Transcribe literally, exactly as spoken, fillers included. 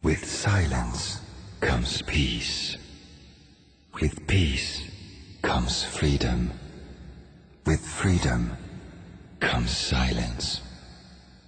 With silence comes peace. With peace comes freedom. With freedom comes silence.